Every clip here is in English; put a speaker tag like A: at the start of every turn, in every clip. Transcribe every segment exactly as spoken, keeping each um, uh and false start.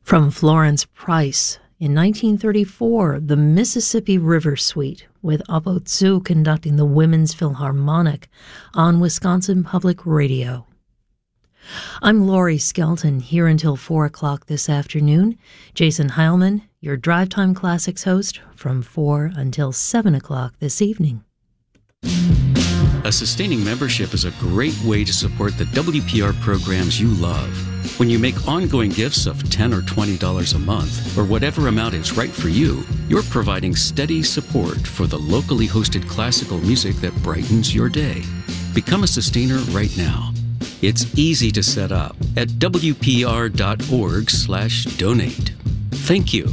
A: From Florence Price, in nineteen thirty-four, the Mississippi River Suite, with Oppo Tzu conducting the Women's Philharmonic on Wisconsin Public Radio. I'm Laurie Skelton, here until four o'clock this afternoon. Jason Heilman, your Drive Time Classics host, from four until seven o'clock this evening.
B: A sustaining membership is a great way to support the W P R programs you love. When you make ongoing gifts of ten dollars or twenty dollars a month, or whatever amount is right for you, you're providing steady support for the locally hosted classical music that brightens your day. Become a sustainer right now. It's easy to set up at W P R dot org slash donate. Thank you.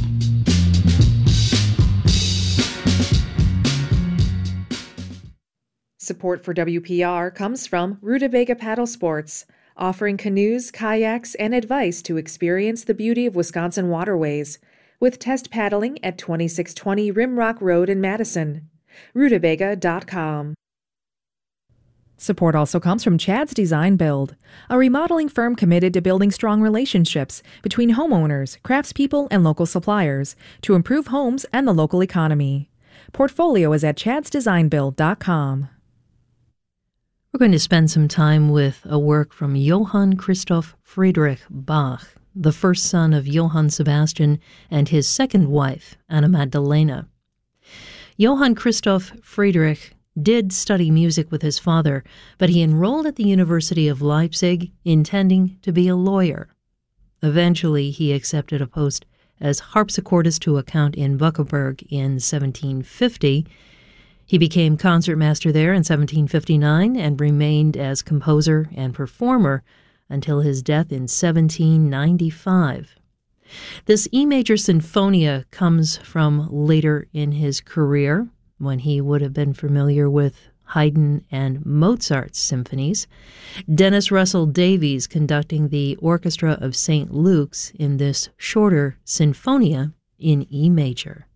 C: Support for W P R comes from Rutabaga Paddle Sports, offering canoes, kayaks, and advice to experience the beauty of Wisconsin waterways, with test paddling at twenty-six twenty Rimrock Road in Madison. Rutabaga dot com. Support also comes from Chad's Design Build, a remodeling firm committed to building strong relationships between homeowners, craftspeople, and local suppliers to improve homes and the local economy. Portfolio is at chads design build dot com.
A: We're going to spend some time with a work from Johann Christoph Friedrich Bach, the first son of Johann Sebastian and his second wife, Anna Magdalena. Johann Christoph Friedrich did study music with his father, but he enrolled at the University of Leipzig intending to be a lawyer. Eventually, he accepted a post as harpsichordist to a count in Buckeberg in seventeen fifty. He became concertmaster there in seventeen fifty-nine and remained as composer and performer until his death in seventeen ninety-five. This E major sinfonia comes from later in his career, when he would have been familiar with Haydn and Mozart's symphonies. Dennis Russell Davies conducting the Orchestra of Saint Luke's in this shorter sinfonia in E major.